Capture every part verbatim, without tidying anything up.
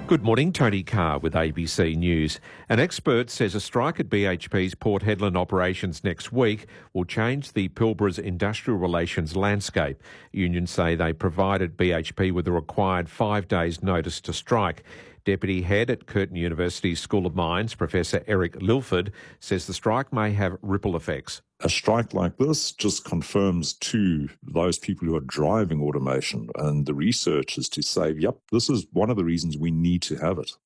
Good morning, Tony Carr with A B C News. An expert says a strike at B H P's Port Hedland operations next week will change the Pilbara's industrial relations landscape. Unions say they provided B H P with the required five days' notice to strike. Deputy Head at Curtin University's School of Mines, Professor Eric Lilford, says the strike may have ripple effects. A strike like this just confirms to those people who are driving automation and the researchers to say, yep, this is one of the reasons we need to have it.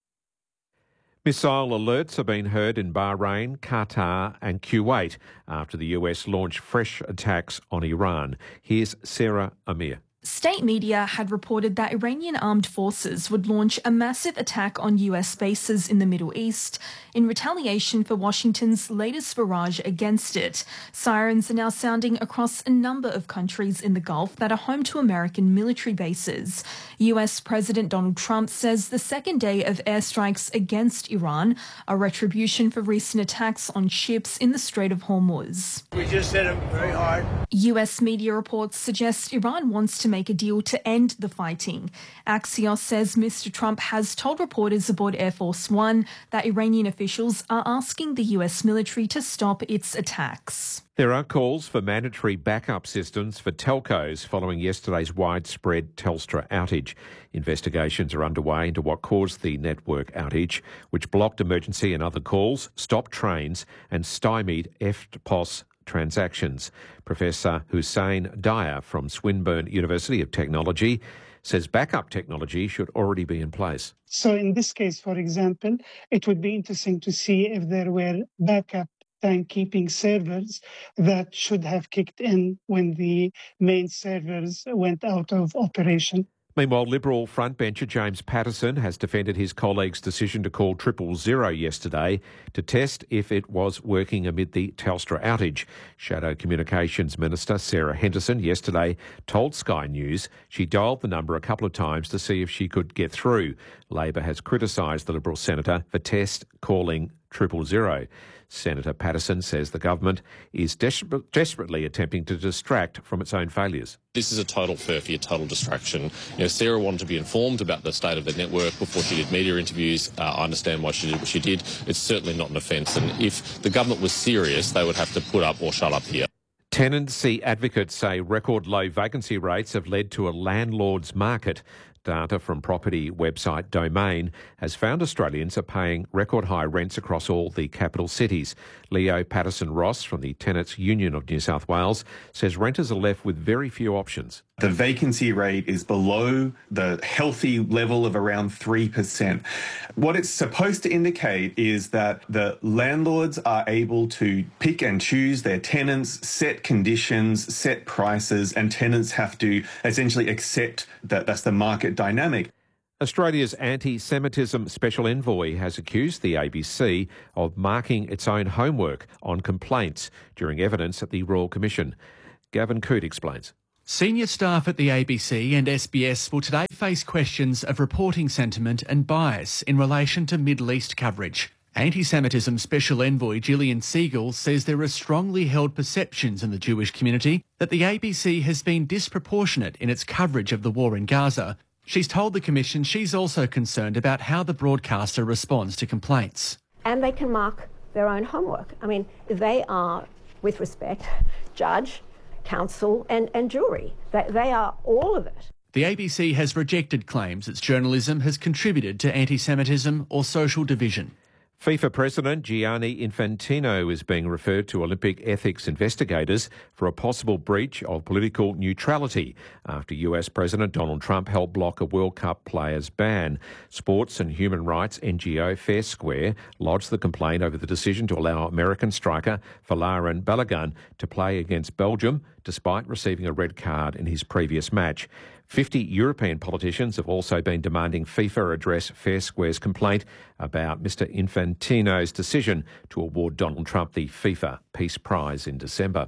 Missile alerts have been heard in Bahrain, Qatar and Kuwait after the U S launched fresh attacks on Iran. Here's Sarah Amir. State media had reported that Iranian armed forces would launch a massive attack on U S bases in the Middle East in retaliation for Washington's latest barrage against it. Sirens are now sounding across a number of countries in the Gulf that are home to American military bases. U S President Donald Trump says the second day of airstrikes against Iran are retribution for recent attacks on ships in the Strait of Hormuz. We just hit them very hard. U S media reports suggest Iran wants to make a deal to end the fighting. Axios says Mister Trump has told reporters aboard Air Force One that Iranian officials are asking the U S military to stop its attacks. There are calls for mandatory backup systems for telcos following yesterday's widespread Telstra outage. Investigations are underway into what caused the network outage, which blocked emergency and other calls, stopped trains and stymied F T P O S transactions. Professor Hussein Dyer from Swinburne University of Technology says backup technology should already be in place. So in this case, for example, it would be interesting to see if there were backup timekeeping servers that should have kicked in when the main servers went out of operation. Meanwhile, Liberal frontbencher James Patterson has defended his colleague's decision to call triple zero yesterday to test if it was working amid the Telstra outage. Shadow Communications Minister Sarah Henderson yesterday told Sky News she dialled the number a couple of times to see if she could get through. Labor has criticised the Liberal senator for test calling triple zero. Senator Patterson says the government is desper- desperately attempting to distract from its own failures. This is a total furphy, a total distraction. You know, Sarah wanted to be informed about the state of the network before she did media interviews. Uh, I understand why she did what she did. It's certainly not an offence. And if the government was serious, they would have to put up or shut up here. Tenancy advocates say record low vacancy rates have led to a landlord's market. Data from property website Domain has found Australians are paying record high rents across all the capital cities. Leo Patterson-Ross from the Tenants Union of New South Wales says renters are left with very few options. The vacancy rate is below the healthy level of around three percent. What it's supposed to indicate is that the landlords are able to pick and choose their tenants, set conditions, set prices, and tenants have to essentially accept that that's the market dynamic. Australia's anti-Semitism special envoy has accused the A B C of marking its own homework on complaints during evidence at the Royal Commission. Gavin Coote explains. Senior staff at the A B C and S B S will today face questions of reporting sentiment and bias in relation to Middle East coverage. Anti-Semitism Special Envoy Gillian Siegel says there are strongly held perceptions in the Jewish community that the A B C has been disproportionate in its coverage of the war in Gaza. She's told the Commission she's also concerned about how the broadcaster responds to complaints. And they can mark their own homework. I mean, they are, with respect, judge, counsel and, and jury. They, they are all of it. The A B C has rejected claims its journalism has contributed to anti-Semitism or social division. FIFA President Gianni Infantino is being referred to Olympic ethics investigators for a possible breach of political neutrality after U S President Donald Trump helped block a World Cup players' ban. Sports and human rights N G O Fair Square lodged the complaint over the decision to allow American striker Folarin Balogun to play against Belgium despite receiving a red card in his previous match. fifty European politicians have also been demanding FIFA address Fair Square's complaint about Mister Infantino's decision to award Donald Trump the FIFA Peace Prize in December.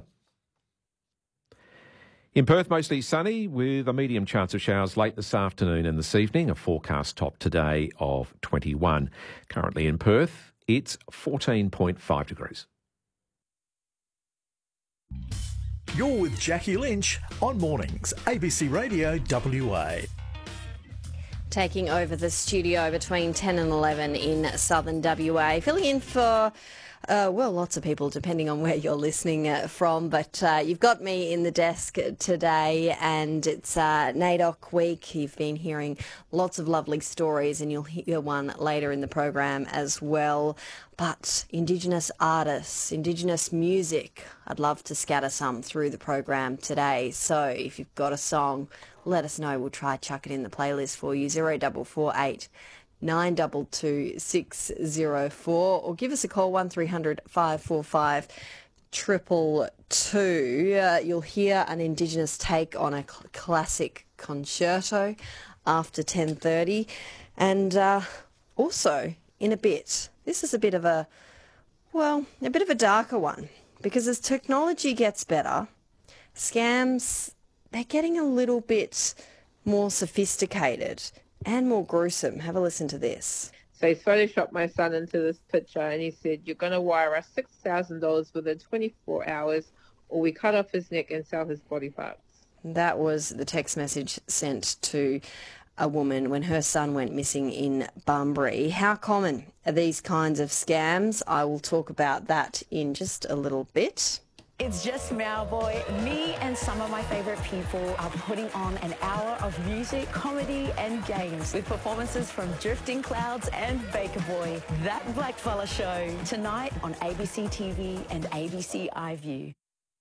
In Perth, mostly sunny with a medium chance of showers late this afternoon and this evening, a forecast top today of twenty-one. Currently in Perth, it's fourteen point five degrees. You're with Jackie Lynch on Mornings, A B C Radio W A. taking over the studio between ten and eleven in southern W A, filling in for Uh, well, lots of people, depending on where you're listening uh, from. But uh, you've got me in the desk today, and it's uh, NAIDOC week. You've been hearing lots of lovely stories, and you'll hear one later in the program as well. But Indigenous artists, Indigenous music, I'd love to scatter some through the program today. So if you've got a song, let us know. We'll try chuck it in the playlist for you. Zero double four eight. nine two two six zero four, or give us a call one three hundred five four five triple two. Uh, you'll hear an Indigenous take on a cl- classic concerto after ten thirty, and uh, also in a bit, this is a bit of a, well, a bit of a darker one, because as technology gets better, scams, they're getting a little bit more sophisticated and more gruesome. Have a listen to this. So he photoshopped my son into this picture, and he said, "You're going to wire us six thousand dollars within twenty-four hours, or we cut off his neck and sell his body parts." That was the text message sent to a woman when her son went missing in Bunbury. How common are these kinds of scams? I will talk about that in just a little bit. It's just Mauboy. Me and some of my favourite people are putting on an hour of music, comedy and games with performances from Drifting Clouds and Baker Boy. That Blackfella Show tonight on A B C T V and A B C iView.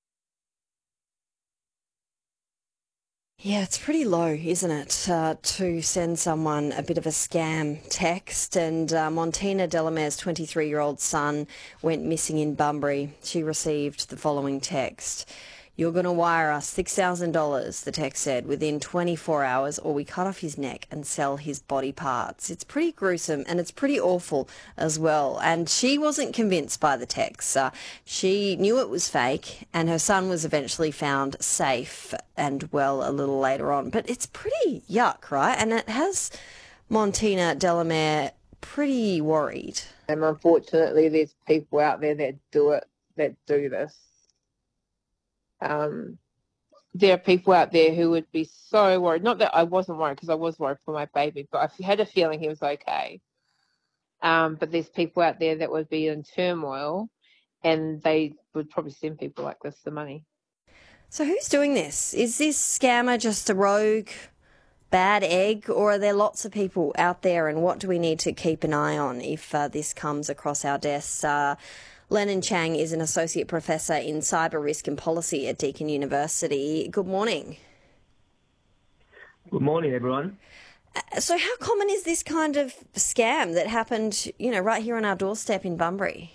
Yeah, it's pretty low, isn't it, uh, to send someone a bit of a scam text. And uh, Montina Delamere's twenty-three-year-old son went missing in Bunbury. She received the following text. "You're going to wire us six thousand dollars, the text said, within twenty-four hours, or we cut off his neck and sell his body parts." It's pretty gruesome, and it's pretty awful as well. And she wasn't convinced by the text. Uh, she knew it was fake, and her son was eventually found safe and well a little later on. But it's pretty yuck, right? And it has Montina Delamere pretty worried. And unfortunately, there's people out there that do it, that do this. Um, there are people out there who would be so worried. Not that I wasn't worried, because I was worried for my baby, but I had a feeling he was okay. Um, but there's people out there that would be in turmoil, and they would probably send people like this the money. So who's doing this? Is this scammer just a rogue bad egg, or are there lots of people out there, and what do we need to keep an eye on if uh, this comes across our desks? Uh, Lennon Chang is an associate professor in cyber risk and policy at Deakin University. Good morning. Good morning, everyone. Uh, so how common is this kind of scam that happened, you know, right here on our doorstep in Bunbury?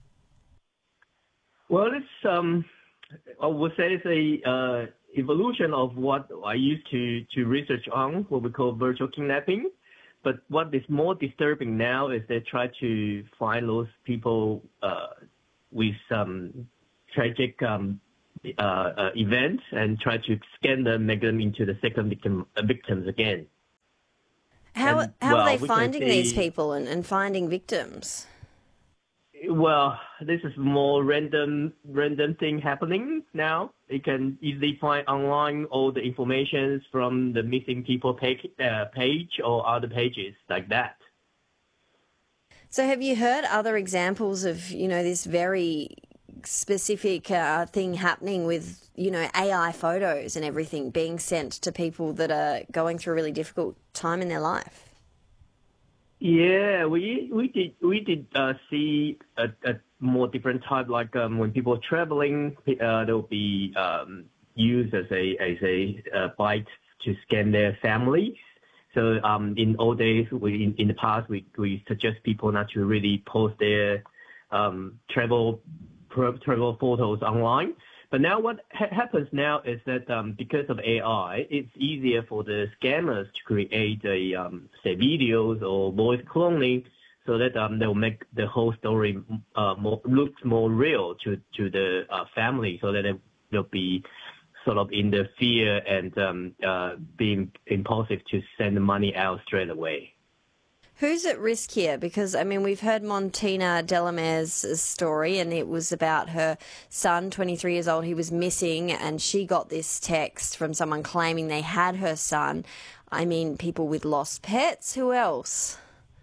Well, it's, um, I would say it's a uh, evolution of what I used to, to research on, what we call virtual kidnapping. But what is more disturbing now is they try to find those people uh, with some tragic um, uh, uh, events and try to scan them, make them into the second victim, uh, victims again. How, and, how well, are they finding see, these people and, and finding victims? Well, this is more random random thing happening now. You can easily find online all the information from the missing people page, uh, page or other pages like that. So have you heard other examples of, you know, this very specific uh, thing happening with, you know, A I photos and everything being sent to people that are going through a really difficult time in their life? Yeah, we we did we did uh, see a, a more different type. Like um, when people are traveling, uh, they'll be um, used as a as a uh, bite to scan their families. So um, in old days, we in, in the past, we we suggest people not to really post their um, travel travel photos online. But now what ha- happens now is that um, because of A I, it's easier for the scammers to create a um, say videos or voice cloning, so that um, they'll make the whole story uh, more looks more real to to the uh, family, so that they, they'll be sort of in the fear and um, uh, being impulsive to send the money out straight away. Who's at risk here? Because, I mean, we've heard Montina Delamere's story, and it was about her son, twenty-three years old. He was missing, and she got this text from someone claiming they had her son. I mean, people with lost pets. Who else?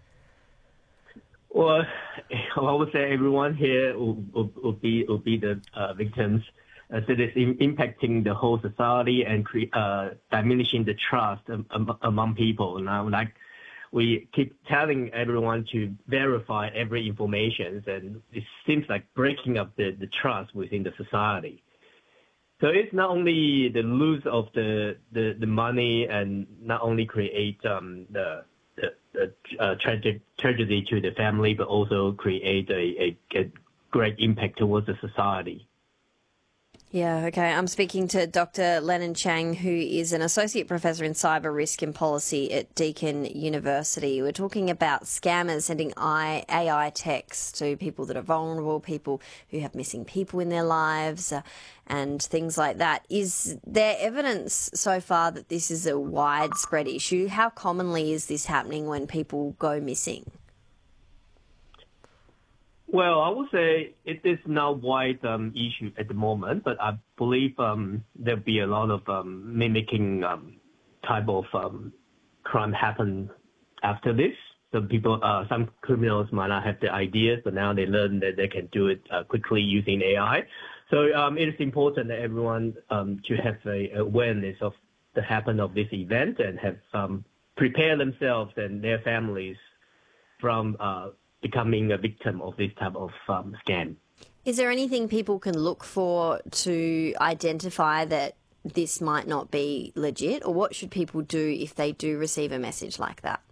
Well, I would say everyone here will, will, will be will be the uh, victims. Uh, so it's in, impacting the whole society and cre- uh, diminishing the trust um, among people. Now, like we keep telling everyone to verify every information, and it seems like breaking up the, the trust within the society. So it's not only the loss of the, the, the money and not only create um, the the, the uh, tragic tragedy to the family, but also create a, a, a great impact towards the society. Yeah, okay. I'm speaking to Doctor Lennon Chang, who is an Associate Professor in Cyber Risk and Policy at Deakin University. We're talking about scammers sending A I texts to people that are vulnerable, people who have missing people in their lives, uh, and things like that. Is there evidence so far that this is a widespread issue? How commonly is this happening when people go missing? Well, I would say it is not a wide um, issue at the moment, but I believe um, there'll be a lot of um, mimicking um, type of um, crime happen after this. So people, uh, some criminals might not have the ideas, but now they learn that they can do it uh, quickly using A I. So um, it is important that everyone um, to have a awareness of the happen of this event and have um, prepare themselves and their families from uh, becoming a victim of this type of um, scam. Is there anything people can look for to identify that this might not be legit, or what should people do if they do receive a message like that?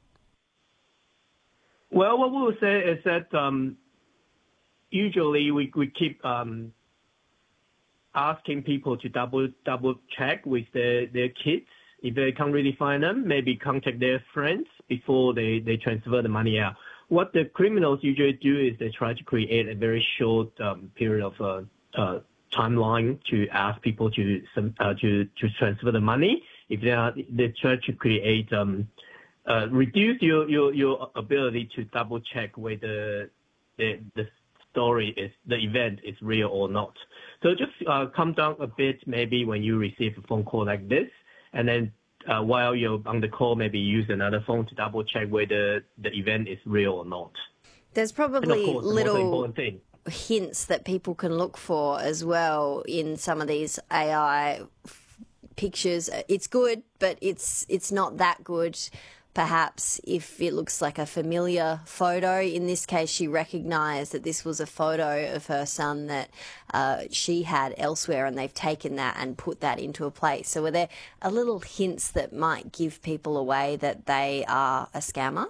Well, what we will say is that um, usually we, we keep um, asking people to double double check with their, their kids. If they can't really find them, maybe contact their friends before they, they transfer the money out. What the criminals usually do is they try to create a very short um, period of uh, uh, timeline to ask people to uh, to to transfer the money. If they are, they try to create um, uh, reduce your, your, your ability to double check whether the the story is the event is real or not. So just uh, calm down a bit. Maybe when you receive a phone call like this, and then Uh, while you're on the call, maybe use another phone to double check whether the event is real or not. There's probably course, little hints that people can look for as well in some of these A I f- pictures. It's good, but it's it's not that good. Perhaps if it looks like a familiar photo. In this case, she recognised that this was a photo of her son that uh, she had elsewhere, and they've taken that and put that into a place. So were there a little hints that might give people away that they are a scammer?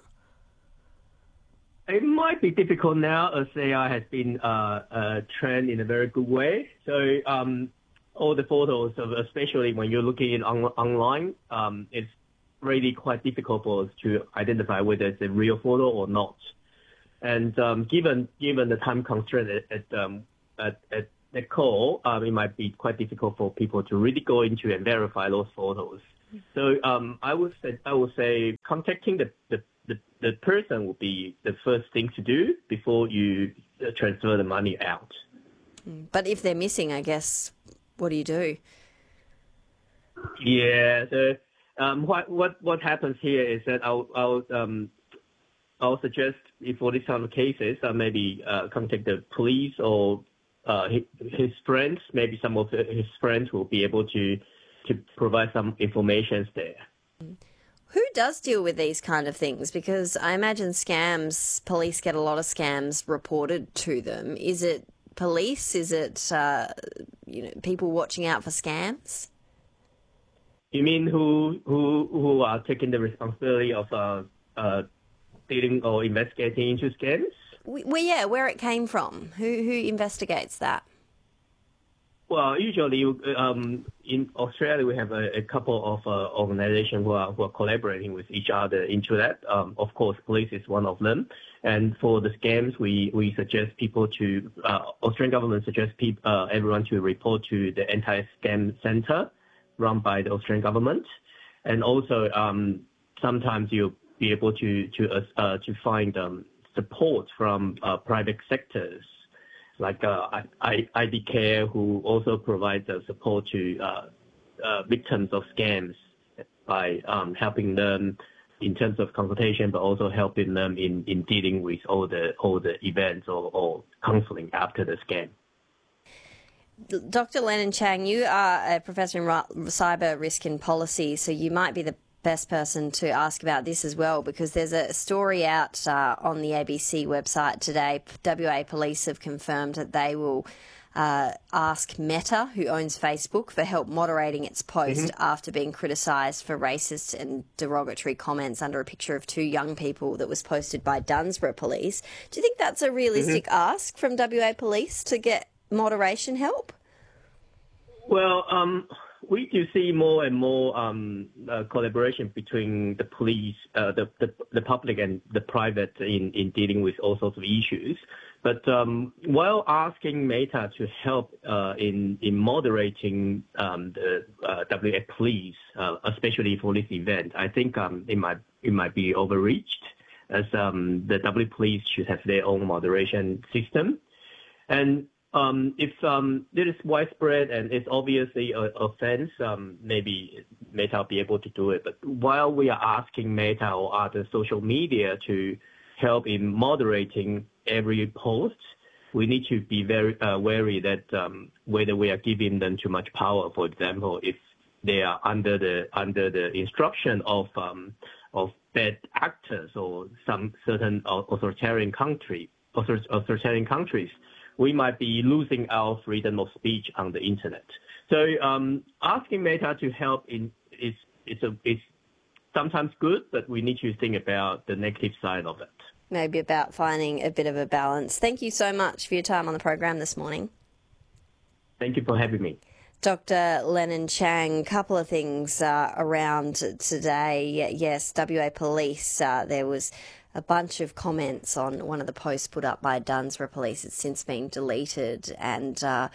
It might be difficult now as A I has been uh, uh, trained in a very good way. So um, all the photos, of, especially when you're looking in on, online, um, it's really quite difficult for us to identify whether it's a real photo or not. And um, given given the time constraint at at, um, at, at the call, um, it might be quite difficult for people to really go into and verify those photos. So um, I would say I would say contacting the, the, the, the person would be the first thing to do before you transfer the money out. But if they're missing, I guess, what do you do? Yeah. So, Um, what what what happens here is that I'll I'll um I'll suggest for these kind of cases, uh, maybe uh, contact the police or uh, his, his friends. Maybe some of his friends will be able to to provide some information there. Who does deal with these kind of things? Because I imagine scams, police get a lot of scams reported to them. Is it police? Is it uh, you know people watching out for scams? You mean who who who are taking the responsibility of uh, uh, dealing or investigating into scams? Well, yeah, where it came from. Who who investigates that? Well, usually um, in Australia we have a, a couple of uh, organizations who are who are collaborating with each other into that. Um, of course, police is one of them. And for the scams, we, we suggest people to uh, Australian government suggests people, uh, everyone to report to the anti-scam center run by the Australian government, and also um, sometimes you'll be able to to uh, uh, to find um, support from uh, private sectors, like uh, I, IDCare, who also provides uh, support to uh, uh, victims of scams by um, helping them in terms of consultation, but also helping them in, in dealing with all the all the events or, or counseling after the scam. Doctor Lennon Chang, you are a professor in cyber risk and policy, so you might be the best person to ask about this as well, because there's a story out uh, on the A B C website today. W A Police have confirmed that they will uh, ask Meta, who owns Facebook, for help moderating its post mm-hmm. after being criticised for racist and derogatory comments under a picture of two young people that was posted by Dunsborough Police. Do you think that's a realistic mm-hmm. ask from W A Police to get moderation help? Well, um, we do see more and more um, uh, collaboration between the police, uh, the, the the public and the private in, in dealing with all sorts of issues. But um, while asking Meta to help uh, in in moderating um, the uh, W A Police, uh, especially for this event, I think um, it might it might be overreached, as um, the W A Police should have their own moderation system. And um, if um, there is widespread and it's obviously an offense, um, maybe Meta will be able to do it. But while we are asking Meta or other social media to help in moderating every post, we need to be very uh, wary that um, whether we are giving them too much power. For example, if they are under the under the instruction of um, of bad actors or some certain authoritarian country authoritarian countries, we might be losing our freedom of speech on the internet. So um, asking Meta to help in is it's a it's sometimes good, but we need to think about the negative side of it. Maybe about finding a bit of a balance. Thank you so much for your time on the program this morning. Thank you for having me. Doctor Lennon Chang, couple of things uh, around today. Yes, W A Police, uh, there was a bunch of comments on one of the posts put up by Dunsborough Police. It's since been deleted, and uh,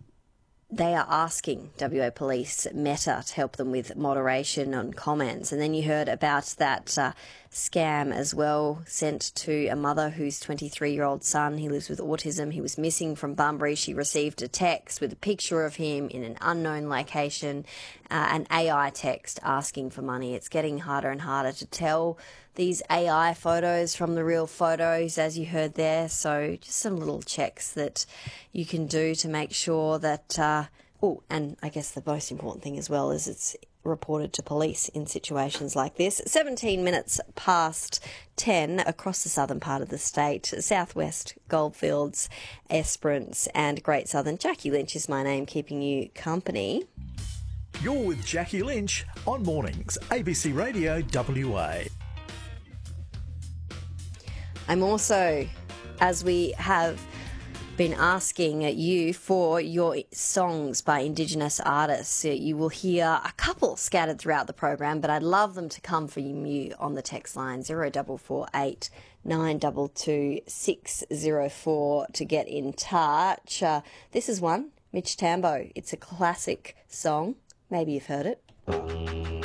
they are asking W A Police Meta to help them with moderation on comments. And then you heard about that uh, scam as well, sent to a mother whose twenty-three-year-old son, he lives with autism, he was missing from Bunbury. She received a text with a picture of him in an unknown location, uh, an A I text asking for money. It's getting harder and harder to tell these A I photos from the real photos, as you heard there. So just some little checks that you can do to make sure that, uh, oh, and I guess the most important thing as well is it's reported to police in situations like this. seventeen minutes past ten across the southern part of the state, southwest Goldfields, Esperance and Great Southern. Jackie Lynch is my name, keeping you company. You're with Jackie Lynch on Mornings, A B C Radio W A. I'm also, as we have been asking you for your songs by Indigenous artists, you will hear a couple scattered throughout the program, but I'd love them to come from you on the text line zero four four eight nine two two six zero four to get in touch. Uh, this is one, Mitch Tambo. It's a classic song. Maybe you've heard it.